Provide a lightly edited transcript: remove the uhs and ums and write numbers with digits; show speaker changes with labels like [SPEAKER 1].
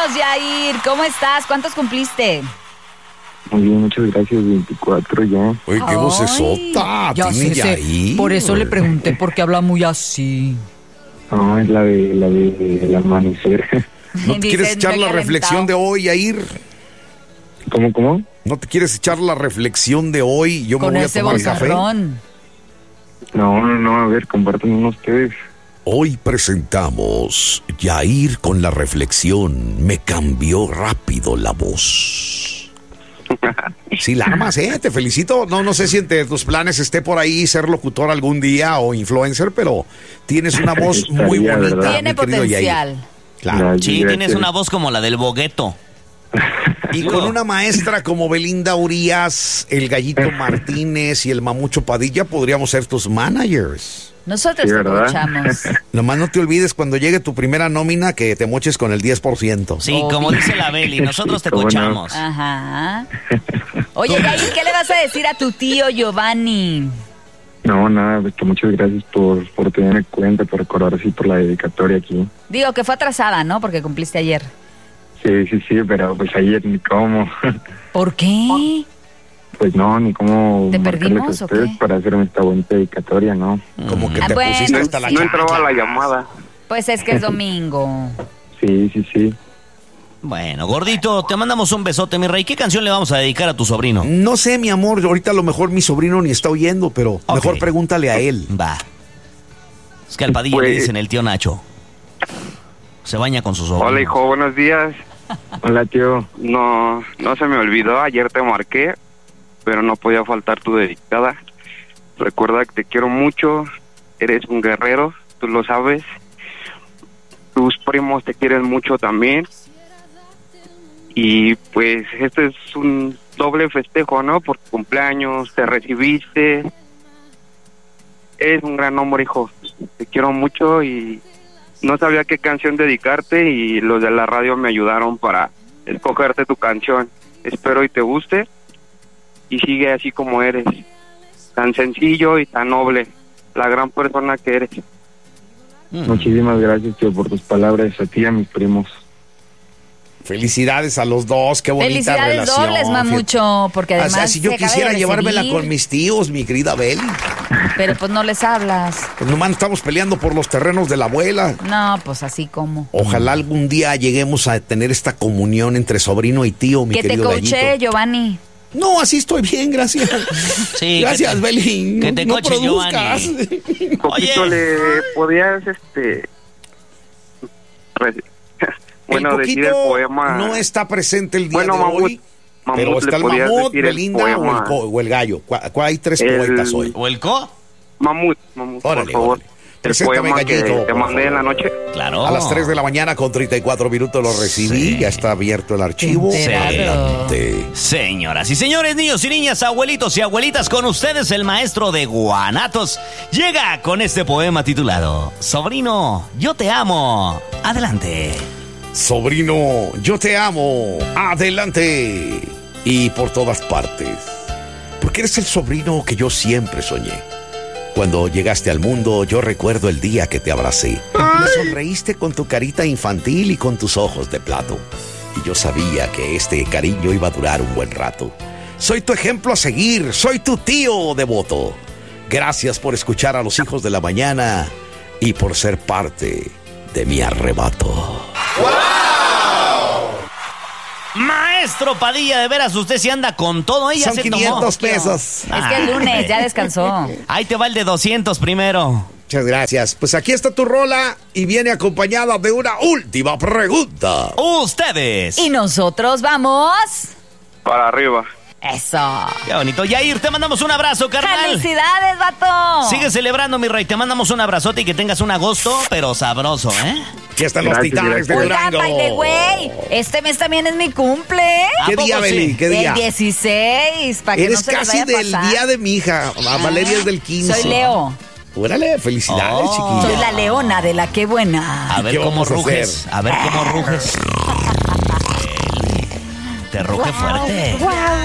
[SPEAKER 1] Yair. ¿Cómo estás? ¿Cuántos cumpliste?
[SPEAKER 2] Muy bien, muchas gracias, 24 ya.
[SPEAKER 3] Oye, qué vocesota
[SPEAKER 1] Ya
[SPEAKER 3] tiene
[SPEAKER 1] sé,
[SPEAKER 3] Yair.
[SPEAKER 1] por eso le pregunté por qué habla muy así.
[SPEAKER 2] No, es la de el amanecer.
[SPEAKER 3] ¿No te quieres echar la reflexión de hoy, Yair?
[SPEAKER 2] ¿Cómo?
[SPEAKER 3] ¿No te quieres echar la reflexión de hoy? Yo me
[SPEAKER 1] Con
[SPEAKER 3] voy a
[SPEAKER 1] ese
[SPEAKER 3] tomar café.
[SPEAKER 1] bozarrón.
[SPEAKER 2] No, a ver, compartan uno ustedes.
[SPEAKER 3] Hoy presentamos Yair con la reflexión. Me cambió rápido la voz. Sí, la armas, te felicito. No sé si entre tus planes esté por ahí ser locutor algún día o influencer, pero tienes una voz muy
[SPEAKER 2] Estaría,
[SPEAKER 3] bonita.
[SPEAKER 2] ¿verdad?
[SPEAKER 1] Tiene
[SPEAKER 3] mi querido Yair.
[SPEAKER 1] potencial.
[SPEAKER 3] Claro.
[SPEAKER 2] Gracias,
[SPEAKER 4] Sí,
[SPEAKER 2] gracias.
[SPEAKER 4] tienes una voz como la del Bogueto.
[SPEAKER 3] Y con una maestra como Belinda Urias, el Gallito Martínez y el Mamucho Padilla podríamos ser tus managers.
[SPEAKER 1] Nosotros
[SPEAKER 2] Sí,
[SPEAKER 1] te
[SPEAKER 2] ¿verdad?
[SPEAKER 1] escuchamos.
[SPEAKER 3] Nomás no te olvides cuando llegue tu primera nómina que te moches con el 10%.
[SPEAKER 4] Sí, como dice la Beli, nosotros te
[SPEAKER 2] ¿Cómo no?
[SPEAKER 4] cochamos.
[SPEAKER 1] Ajá. Oye, Yair, ¿qué le vas a decir a tu tío Giovanni?
[SPEAKER 2] No, nada, pues que muchas gracias por tenerme en cuenta, por recordar así por la dedicatoria aquí.
[SPEAKER 1] Digo que fue atrasada, ¿no? Porque cumpliste ayer.
[SPEAKER 2] Sí, pero pues ayer ni cómo.
[SPEAKER 1] ¿Por qué?
[SPEAKER 2] Pues no, ni cómo
[SPEAKER 1] ¿Te
[SPEAKER 2] marcarles
[SPEAKER 1] perdimos
[SPEAKER 2] a
[SPEAKER 1] o qué?
[SPEAKER 2] ustedes para hacerme esta bonita dedicatoria, ¿no?
[SPEAKER 3] Como que
[SPEAKER 1] Ah,
[SPEAKER 3] te
[SPEAKER 1] bueno,
[SPEAKER 3] pusiste hasta la
[SPEAKER 1] sí. No
[SPEAKER 3] chancla.
[SPEAKER 2] la llamada.
[SPEAKER 1] Pues es que es domingo.
[SPEAKER 2] Sí.
[SPEAKER 4] Bueno, gordito, te mandamos un besote, mi rey. ¿Qué canción le vamos a dedicar a tu sobrino?
[SPEAKER 3] No sé, mi amor, ahorita a lo mejor mi sobrino ni está oyendo, pero
[SPEAKER 4] Ok.
[SPEAKER 3] mejor pregúntale a él.
[SPEAKER 4] Va. Es que al Padilla
[SPEAKER 2] Pues-
[SPEAKER 4] le dicen el tío Nacho. Se baña con sus ojos.
[SPEAKER 5] Hola, hijo, buenos días.
[SPEAKER 2] Hola, tío.
[SPEAKER 5] No se me olvidó, ayer te marqué, pero no podía faltar tu dedicada. Recuerda que te quiero mucho, eres un guerrero, tú lo sabes. Tus primos te quieren mucho también. Y pues este es un doble festejo, ¿no? Por tu cumpleaños, te recibiste. Eres un gran hombre, hijo. Te quiero mucho y no sabía qué canción dedicarte y los de la radio me ayudaron para escogerte tu canción. Espero y te guste y sigue así como eres, tan sencillo y tan noble, la gran persona que eres.
[SPEAKER 2] Muchísimas gracias, tío, por tus palabras, a ti y a mis primos.
[SPEAKER 3] Felicidades a los dos, qué bonita
[SPEAKER 1] Felicidades
[SPEAKER 3] relación.
[SPEAKER 1] dobles, Mamucho, porque
[SPEAKER 3] O
[SPEAKER 1] además
[SPEAKER 3] sea, si yo
[SPEAKER 1] te acaba
[SPEAKER 3] quisiera
[SPEAKER 1] de
[SPEAKER 3] llevármela
[SPEAKER 1] recibir,
[SPEAKER 3] con mis tíos, mi querida Beli.
[SPEAKER 1] pero pues no les hablas.
[SPEAKER 3] Pues nomás estamos peleando por los terrenos de la abuela.
[SPEAKER 1] No, pues así como.
[SPEAKER 3] Ojalá algún día lleguemos a tener esta comunión entre sobrino y tío, mi
[SPEAKER 1] Que te
[SPEAKER 3] querido
[SPEAKER 1] coaché,
[SPEAKER 3] Gallito.
[SPEAKER 1] Giovanni.
[SPEAKER 3] No, así estoy bien, gracias.
[SPEAKER 4] Sí,
[SPEAKER 3] Gracias,
[SPEAKER 4] que te-
[SPEAKER 3] Beli.
[SPEAKER 4] que te
[SPEAKER 3] no
[SPEAKER 4] coche,
[SPEAKER 3] produzcas.
[SPEAKER 5] Poquito
[SPEAKER 4] Oye.
[SPEAKER 5] le podías, bueno,
[SPEAKER 3] el
[SPEAKER 5] decir el
[SPEAKER 3] poquito
[SPEAKER 5] poema.
[SPEAKER 3] no está presente el día
[SPEAKER 5] Bueno,
[SPEAKER 3] de hoy,
[SPEAKER 5] Mamut,
[SPEAKER 3] pero está
[SPEAKER 5] le
[SPEAKER 3] el
[SPEAKER 5] podías
[SPEAKER 3] mamut,
[SPEAKER 5] decir el
[SPEAKER 3] Belinda
[SPEAKER 5] poema.
[SPEAKER 3] o el gallo. Hay tres
[SPEAKER 5] El-
[SPEAKER 3] poetas hoy.
[SPEAKER 4] ¿O el co?
[SPEAKER 5] Mamut,
[SPEAKER 3] Órale,
[SPEAKER 5] por favor.
[SPEAKER 3] órale. Preséntame,
[SPEAKER 5] El poema que
[SPEAKER 3] Gallito,
[SPEAKER 5] te
[SPEAKER 3] por
[SPEAKER 5] mandé en la
[SPEAKER 3] favor.
[SPEAKER 5] noche.
[SPEAKER 4] Claro.
[SPEAKER 3] A las 3 de la mañana con 34 minutos lo recibí.
[SPEAKER 4] Sí.
[SPEAKER 3] Ya está abierto el archivo.
[SPEAKER 1] Enterado.
[SPEAKER 3] Adelante.
[SPEAKER 4] Señoras y señores, niños y niñas, abuelitos y abuelitas, con ustedes el maestro de Guanatos llega con este poema titulado Sobrino, yo te amo. Adelante.
[SPEAKER 3] Sobrino, yo te amo. Adelante. Y por todas partes. Porque eres el sobrino que yo siempre soñé. Cuando llegaste al mundo, yo recuerdo el día que te abracé. Me sonreíste con tu carita infantil y con tus ojos de plato. Y yo sabía que este cariño iba a durar un buen rato. Soy tu ejemplo a seguir, soy tu tío devoto. Gracias por escuchar a los hijos de la mañana y por ser parte de mi arrebato.
[SPEAKER 4] Maestro Padilla, de veras, usted sí anda con todo. Ella
[SPEAKER 3] Son
[SPEAKER 4] se
[SPEAKER 3] 500
[SPEAKER 4] tomó.
[SPEAKER 3] pesos.
[SPEAKER 1] Es que el lunes ya descansó.
[SPEAKER 4] Ahí te va el de 200 primero.
[SPEAKER 3] Muchas gracias. Pues aquí está tu rola y viene acompañada de una última pregunta.
[SPEAKER 4] Ustedes.
[SPEAKER 1] Y nosotros vamos.
[SPEAKER 5] Para arriba.
[SPEAKER 1] Eso.
[SPEAKER 4] Qué bonito. Yair, te mandamos un abrazo, carnal.
[SPEAKER 1] ¡Felicidades, vato!
[SPEAKER 4] Sigue celebrando, mi rey. Te mandamos un abrazote y que tengas un agosto, pero sabroso, ¿eh?
[SPEAKER 3] Aquí están los
[SPEAKER 2] Gracias,
[SPEAKER 3] titanes de
[SPEAKER 1] Oigan,
[SPEAKER 3] Durango.
[SPEAKER 1] by the way, este mes también es mi cumple.
[SPEAKER 4] ¿A
[SPEAKER 3] ¿Qué
[SPEAKER 4] poco
[SPEAKER 3] día,
[SPEAKER 4] sí?
[SPEAKER 3] Beli? ¿Qué día?
[SPEAKER 1] El 16, para que
[SPEAKER 3] Eres
[SPEAKER 1] no se les
[SPEAKER 3] casi
[SPEAKER 1] vaya a
[SPEAKER 3] del
[SPEAKER 1] pasar.
[SPEAKER 3] día de mi hija. Valeria es del 15.
[SPEAKER 1] Soy Leo.
[SPEAKER 3] Órale, felicidades,
[SPEAKER 4] Oh.
[SPEAKER 3] chiquilla.
[SPEAKER 1] Soy la leona de la que buena.
[SPEAKER 4] A ver
[SPEAKER 3] ¿Qué
[SPEAKER 4] cómo
[SPEAKER 3] vamos a
[SPEAKER 4] ruges.
[SPEAKER 3] hacer?
[SPEAKER 4] A ver cómo ruges. Te ruge fuerte.
[SPEAKER 1] Guau,